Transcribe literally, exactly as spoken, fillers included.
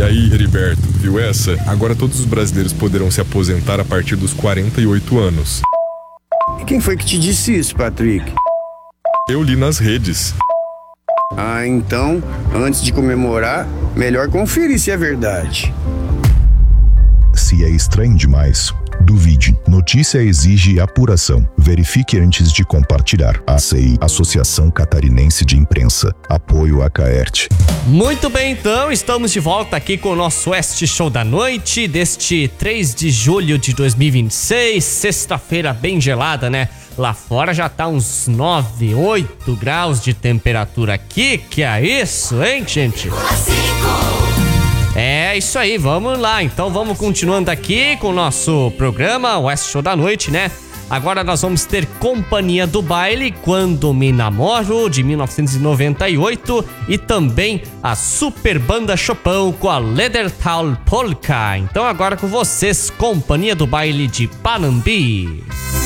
aí, Heriberto, viu essa? Agora todos os brasileiros poderão se aposentar a partir dos quarenta e oito anos. E quem foi que te disse isso, Patrick? Eu li nas redes. Ah, então, antes de comemorar, melhor conferir se é verdade. Se é estranho demais, duvide. Notícia exige apuração. Verifique antes de compartilhar. A C I, Associação Catarinense de Imprensa. Apoio a Caerte. Muito bem, então, estamos de volta aqui com o nosso Oeste Show da Noite deste três de julho de dois mil e vinte e seis, sexta-feira bem gelada, né? Lá fora já tá uns nove, oito graus de temperatura aqui, que é isso, hein, gente? É isso aí, vamos lá, então vamos continuando aqui com o nosso programa Oeste Show da Noite, né? Agora nós vamos ter Companhia do Baile, Quando Me Namoro, de mil novecentos e noventa e oito, e também a Super Banda Chopão com a Ledertal Polka. Então agora com vocês, Companhia do Baile de Panambi.